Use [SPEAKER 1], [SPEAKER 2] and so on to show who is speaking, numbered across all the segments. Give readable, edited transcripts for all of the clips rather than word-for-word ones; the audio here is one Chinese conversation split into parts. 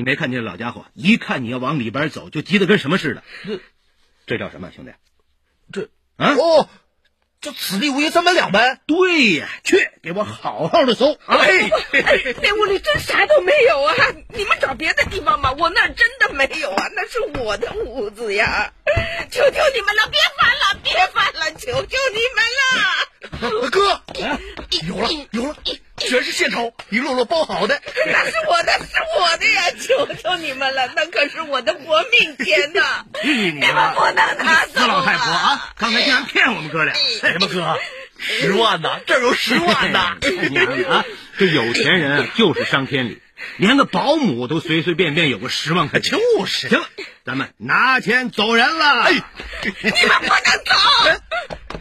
[SPEAKER 1] 没看见老家伙一看你要往里边走就急得跟什么似的。这叫什么，兄弟？
[SPEAKER 2] 这
[SPEAKER 1] 啊
[SPEAKER 2] 哦，就此地无银三百两呗。
[SPEAKER 1] 对呀，去给我好好的搜啊！
[SPEAKER 3] 那屋里真啥都没有啊！你们找别的地方吧，我那儿真的没有啊，那是我的屋子呀！求求你们了，别翻了，求求你们了！
[SPEAKER 2] 哥，有了，全是现钞，一摞摞包好的。
[SPEAKER 3] 那是我的呀！求求你们了，那可是我的活命钱呐！
[SPEAKER 1] 你
[SPEAKER 3] 们不能拿走
[SPEAKER 1] 死老太婆啊！刚才竟然骗我们哥俩！
[SPEAKER 2] 什么哥？10万呐，这儿有10万呐！
[SPEAKER 1] 娘的啊，这有钱人啊就是伤天理，连个保姆都随随便便有个10万块钱。
[SPEAKER 2] 就是。
[SPEAKER 1] 行了，咱们拿钱走人了。
[SPEAKER 3] 你们不能走！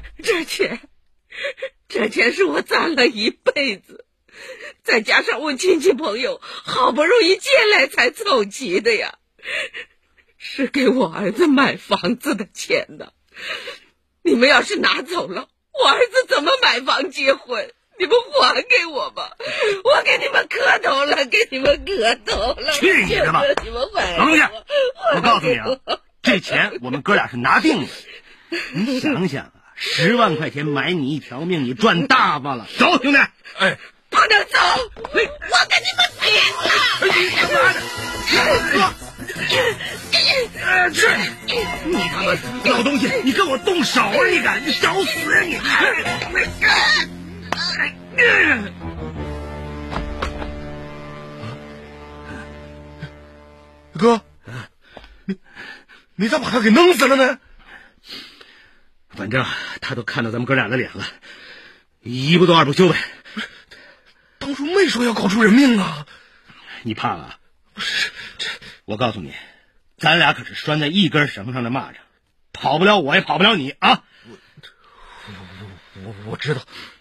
[SPEAKER 3] 这钱是我攒了一辈子，再加上我亲戚朋友好不容易借来才凑齐的呀，是给我儿子买房子的钱呢。你们要是拿走了，我儿子怎么买房结婚？你们还给我吧，我给你们磕头了，
[SPEAKER 1] 去你的吧！
[SPEAKER 3] 你们还
[SPEAKER 1] 等一下，我告诉你啊，这钱我们哥俩是拿定了。你想想啊，10万块钱买你一条命，你赚大发了。走，兄弟！
[SPEAKER 2] 哎，
[SPEAKER 3] 不能走！我跟你们拼了！
[SPEAKER 1] 是你他妈老东西，你跟我动手啊！你敢？你找死啊你！
[SPEAKER 2] 哥，你咋把他给弄死了呢？
[SPEAKER 1] 反正他都看到咱们哥俩的脸了，一不做二不休呗。
[SPEAKER 2] 当初没说要搞出人命啊！
[SPEAKER 1] 你怕了？我告诉你，咱俩可是拴在一根绳上的蚂蚱，跑不了我也跑不了你啊！
[SPEAKER 2] 我知道。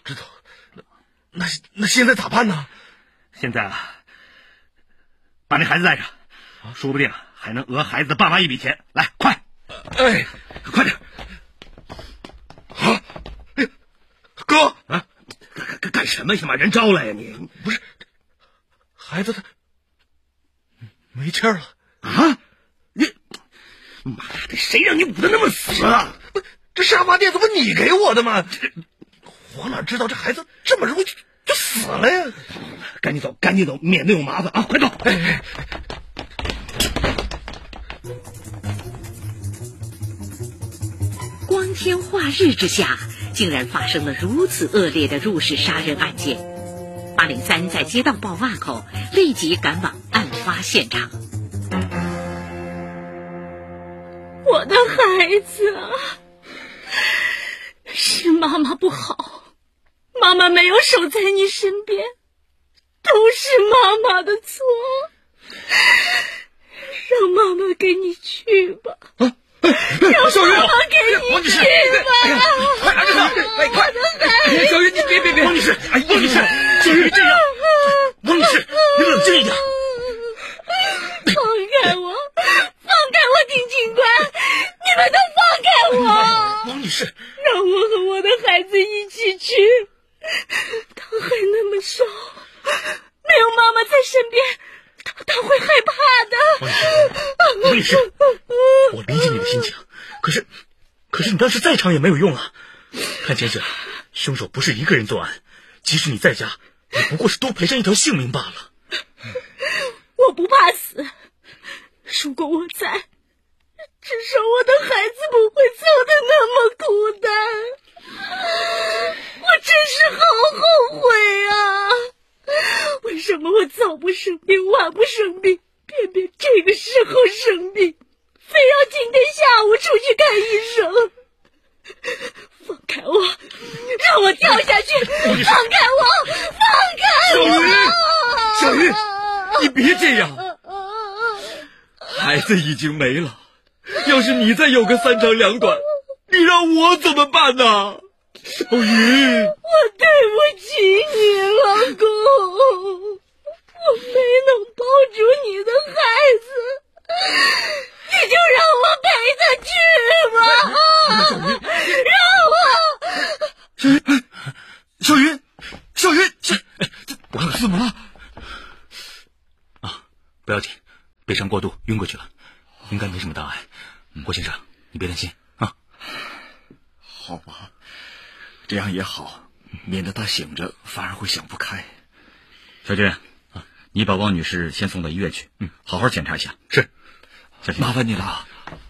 [SPEAKER 2] 那现在咋办呢？
[SPEAKER 1] 现在啊，把那孩子带上，说不定还能讹孩子的爸妈一笔钱。来，快！
[SPEAKER 2] 哎，
[SPEAKER 1] 快点！
[SPEAKER 2] 啊，哥
[SPEAKER 1] 啊，干什么？想把人招来呀？你
[SPEAKER 2] 不是孩子他没气儿了
[SPEAKER 1] 啊？你妈的，谁让你捂得那么死啊？
[SPEAKER 2] 不，这沙发垫子不你给我的吗？我哪知道这孩子这么容易就死了呀！
[SPEAKER 1] 赶紧走，免得有麻烦啊！快走！
[SPEAKER 4] 光天化日之下，竟然发生了如此恶劣的入室杀人案件。803在接到报案后，立即赶往案发现场。
[SPEAKER 5] 我的孩子啊，是妈妈不好，妈妈没有守在你身边，都是妈妈的错，让妈妈给你去吧。让妈妈给你去吧。
[SPEAKER 2] 快拿着他！哎，快！小云，你别！王女士，哎，王女士，小云这样，王女士，你冷静一点。
[SPEAKER 5] 放开我！丁警官，你们都放开我！
[SPEAKER 2] 王女士，
[SPEAKER 5] 让我和我的孩子一起去。他还那么小，没有妈妈在身边，他会害怕的。
[SPEAKER 2] 王女士，我理解你的心情，可是你当时在场也没有用啊。看先生，凶手不是一个人作案，即使你在家，也不过是多赔上一条性命罢了。
[SPEAKER 5] 我不怕死，如果我在，至少我的孩子不会走得那么孤单。我真是好后悔啊！为什么我早不生病，晚不生病，偏偏这个时候生病，非要今天下午出去看医生？放开我，让我跳下去！放开我！放开我！
[SPEAKER 2] 小鱼，你别这样，孩子已经没了，要是你再有个3长2短，你让我怎么办呢？小鱼，
[SPEAKER 5] 我对不起你，老公，我没能抱住你的孩子，你就让我陪他去吧，让我。
[SPEAKER 2] 小云，我怎么了？啊，不要紧， 悲伤过度晕过去了，应该没什么大碍。郭先生，你别担心啊。
[SPEAKER 6] 好吧，这样也好，免得他醒着反而会想不开。
[SPEAKER 7] 小军，你把汪女士先送到医院去，好好检查一下。
[SPEAKER 2] 是，
[SPEAKER 7] 小军，
[SPEAKER 6] 麻烦你了。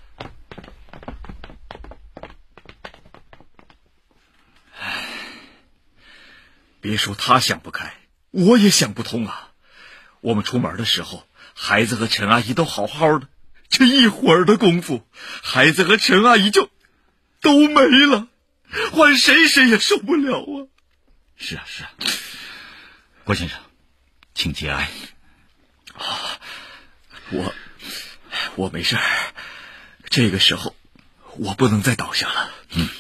[SPEAKER 6] 别说他想不开，我也想不通啊。我们出门的时候，孩子和陈阿姨都好好的，这一会儿的功夫，孩子和陈阿姨就都没了，换谁也受不了啊。
[SPEAKER 7] 是啊，郭先生，请节哀。
[SPEAKER 6] 我没事儿，这个时候我不能再倒下了。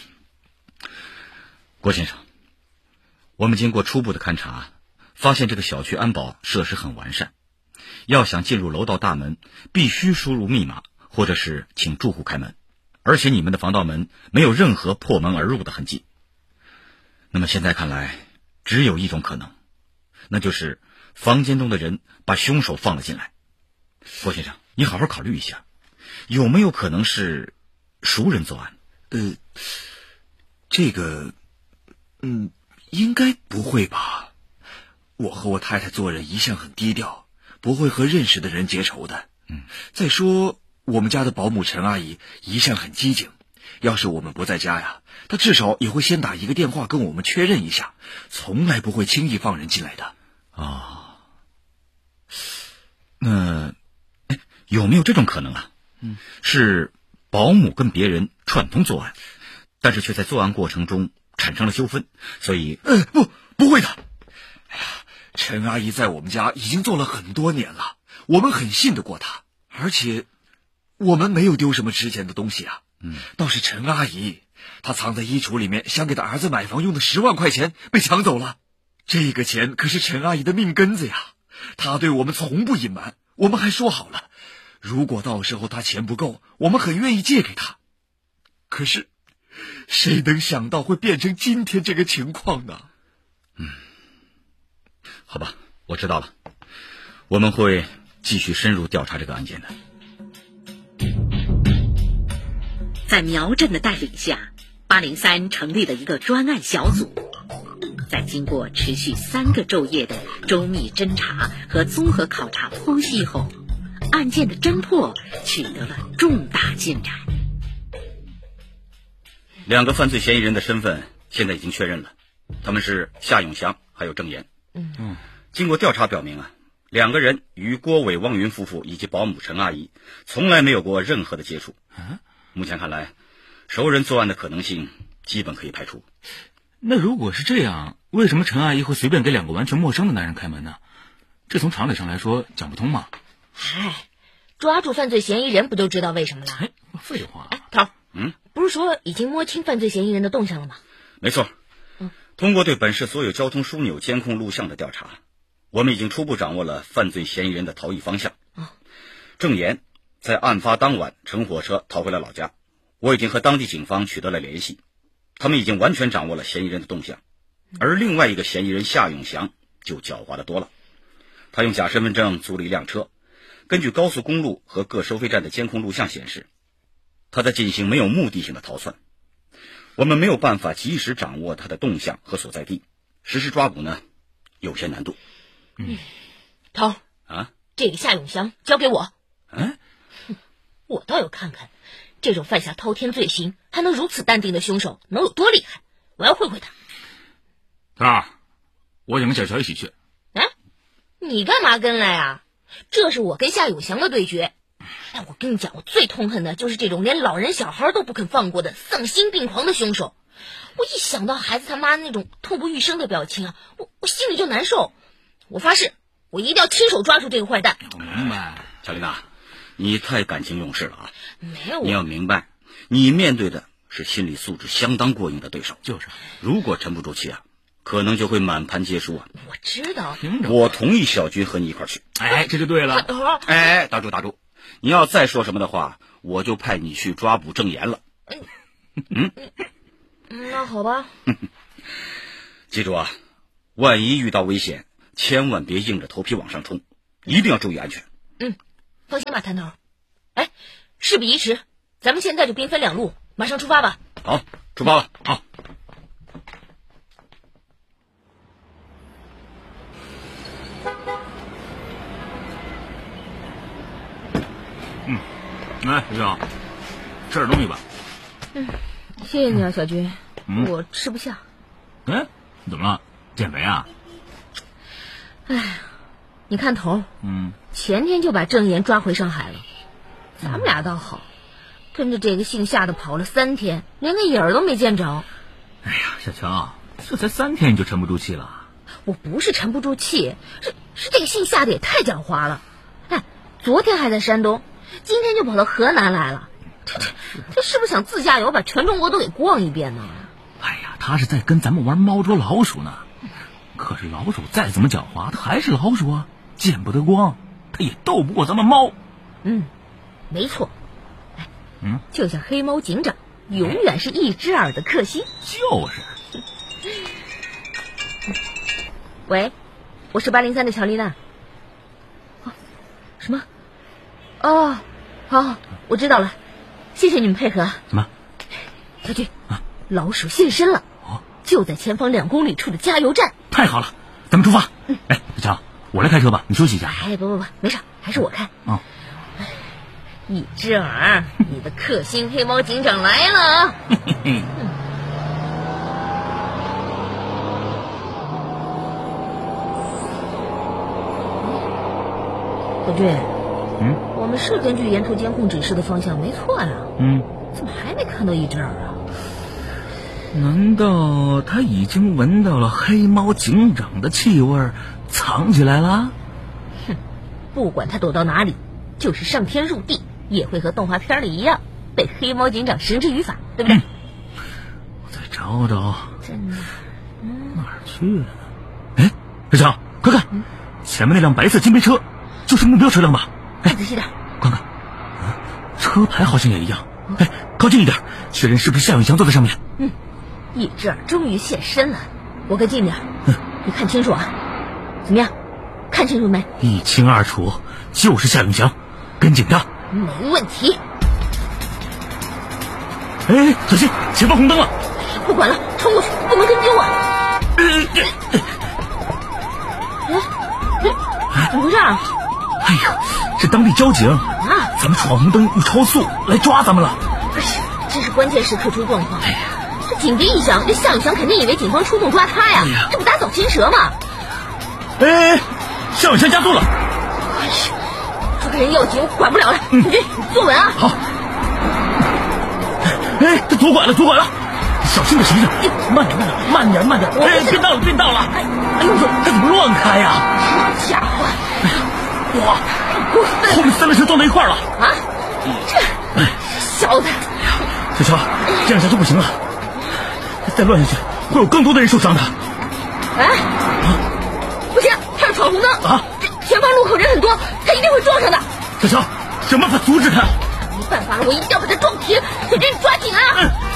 [SPEAKER 7] 郭先生，我们经过初步的勘查，发现这个小区安保设施很完善。要想进入楼道大门，必须输入密码，或者是请住户开门。而且你们的防盗门没有任何破门而入的痕迹。那么现在看来，只有一种可能，那就是房间中的人把凶手放了进来。郭先生，你好好考虑一下，有没有可能是熟人作案？
[SPEAKER 6] 这个，应该不会吧？我和我太太做人一向很低调，不会和认识的人结仇的。再说我们家的保姆陈阿姨一向很机警，要是我们不在家呀，她至少也会先打一个电话跟我们确认一下，从来不会轻易放人进来的。
[SPEAKER 7] 那有没有这种可能啊？是保姆跟别人串通作案，但是却在作案过程中产生了纠纷，所以
[SPEAKER 6] 不会的。哎呀，陈阿姨在我们家已经做了很多年了，我们很信得过她，而且我们没有丢什么值钱的东西啊。倒是陈阿姨，她藏在衣橱里面想给她儿子买房用的10万块钱被抢走了，这个钱可是陈阿姨的命根子呀。她对我们从不隐瞒，我们还说好了，如果到时候她钱不够，我们很愿意借给她。可是谁能想到会变成今天这个情况呢？
[SPEAKER 7] 好吧，我知道了，我们会继续深入调查这个案件的。
[SPEAKER 4] 在苗震的带领下，803成立了一个专案小组。在经过持续3个昼夜的周密侦查和综合考察剖析后，案件的侦破取得了重大进展。
[SPEAKER 7] 2个犯罪嫌疑人的身份现在已经确认了，他们是夏永祥还有郑岩。经过调查表明2个人与郭伟、汪云夫妇以及保姆陈阿姨从来没有过任何的接触。目前看来，熟人作案的可能性基本可以排除。
[SPEAKER 2] 那如果是这样，为什么陈阿姨会随便给2个完全陌生的男人开门呢？这从常理上来说讲不通嘛。
[SPEAKER 5] 抓住犯罪嫌疑人不就知道为什么了？
[SPEAKER 2] 废话。
[SPEAKER 5] 头，不是说已经摸清犯罪嫌疑人的动向了吗？
[SPEAKER 7] 没错。通过对本市所有交通枢纽监控录像的调查，我们已经初步掌握了犯罪嫌疑人的逃逸方向。郑岩在案发当晚乘火车逃回了老家，我已经和当地警方取得了联系，他们已经完全掌握了嫌疑人的动向。而另外一个嫌疑人夏永祥就狡猾得多了，他用假身份证租了一辆车，根据高速公路和各收费站的监控录像显示，他在进行没有目的性的逃窜。我们没有办法及时掌握他的动向和所在地，实施抓捕呢有些难度。
[SPEAKER 5] 头这个夏永祥交给我。我倒要看看这种犯下滔天罪行还能如此淡定的凶手能有多厉害，我要会会他。
[SPEAKER 2] 我想跟小乔一起去。
[SPEAKER 5] 你干嘛跟来啊？这是我跟夏永祥的对决。我跟你讲，我最痛恨的就是这种连老人小孩都不肯放过的丧心病狂的凶手。我一想到孩子他妈那种痛不欲生的表情我心里就难受。我发誓，我一定要亲手抓住这个坏蛋。
[SPEAKER 2] 我明白。
[SPEAKER 7] 小琳娜，你太感情用事了
[SPEAKER 5] 没有，
[SPEAKER 7] 你要明白，你面对的是心理素质相当过硬的对手。
[SPEAKER 2] 就是
[SPEAKER 7] 如果沉不住气可能就会满盘皆输
[SPEAKER 5] 我知道。
[SPEAKER 7] 我同意小军和你一块去。
[SPEAKER 2] 这就对了。
[SPEAKER 7] 打住，你要再说什么的话，我就派你去抓捕郑岩了。
[SPEAKER 5] 那好吧。
[SPEAKER 7] 记住万一遇到危险，千万别硬着头皮往上冲，一定要注意安全。
[SPEAKER 5] 放心吧，谭头。哎，事不宜迟，咱们现在就兵分两路，马上出发吧。
[SPEAKER 7] 好，出发吧。
[SPEAKER 2] 好。来，学长，吃点东西吧。
[SPEAKER 5] 谢谢你啊，小军。我吃不下。
[SPEAKER 2] 哎，怎么了？减肥啊？
[SPEAKER 5] 哎，你看头，前天就把郑岩抓回上海了。咱们俩倒好，跟着这个姓夏的跑了3天，连个影儿都没见着。
[SPEAKER 2] 哎呀，小乔，这才3天你就沉不住气了？
[SPEAKER 5] 我不是沉不住气，是这个姓夏的也太狡猾了。哎，昨天还在山东，今天就跑到河南来了。这是不是想自驾游把全中国都给逛一遍呢？
[SPEAKER 2] 哎呀，他是在跟咱们玩猫捉老鼠呢。可是老鼠再怎么狡猾，它还是老鼠啊，见不得光，它也斗不过咱们猫。
[SPEAKER 5] 没错。哎，就像黑猫警长永远是一只耳的克星。
[SPEAKER 2] 就是。
[SPEAKER 5] 喂，我是803的乔丽娜。什么？哦，好，我知道了，谢谢你们配合。
[SPEAKER 2] 什么？
[SPEAKER 5] 小军，老鼠现身了，就在前方2公里处的加油站。
[SPEAKER 2] 太好了，咱们出发。哎，小乔，我来开车吧，你休息一下。
[SPEAKER 5] 哎，不，没事，还是我开。一只耳，你的克星黑猫警长来了。小军，我们是根据沿途监控指示的方向，没错呀。怎么还没看到一只耳啊？
[SPEAKER 2] 难道他已经闻到了黑猫警长的气味，藏起来了？
[SPEAKER 5] 不管他躲到哪里，就是上天入地，也会和动画片里一样被黑猫警长绳之于法，对不对？
[SPEAKER 2] 我再找找，
[SPEAKER 5] 在哪？
[SPEAKER 2] 哪儿去了？哎，小强，快看，前面那辆白色金杯车，就是目标车辆吧？
[SPEAKER 5] 看仔细点，
[SPEAKER 2] 看看，车牌好像也一样。哎，靠近一点，确认是不是夏永祥坐在上面。
[SPEAKER 5] 一只耳终于现身了，我跟近点。你看清楚啊，怎么样？看清楚没？
[SPEAKER 2] 一清二楚，就是夏永祥，跟紧他。
[SPEAKER 5] 没问题。
[SPEAKER 2] 哎，小心，前方红灯了！
[SPEAKER 5] 不管了，冲过去，不能跟丢啊！怎么回事啊？
[SPEAKER 2] 哎呀，是当地交警啊！咱们闯红灯又超速，来抓咱们了。
[SPEAKER 5] 哎呀，真是关键时刻出状况。哎呀，这警笛一响，这夏永祥肯定以为警方出动抓他呀！这不打草惊蛇吗？
[SPEAKER 2] 哎，夏永祥加速了！
[SPEAKER 5] 哎呀，这个人要紧，我管不了了。你坐稳啊！
[SPEAKER 2] 好。哎，他左拐了，小心点，慢点！哎，变道了！哎呦，他怎么乱开呀？
[SPEAKER 5] 这家伙！
[SPEAKER 2] 哇，后面3辆车撞在一块了！
[SPEAKER 5] 啊，这小子！
[SPEAKER 2] 小乔，这样下去不行了，再乱下去会有更多的人受伤的。
[SPEAKER 5] 哎，不行，他要闯红灯啊！前方路口人很多，他一定会撞上的。
[SPEAKER 2] 小乔，想办法阻止他。
[SPEAKER 5] 没办法了，我一定要把他撞停！小军，抓紧啊！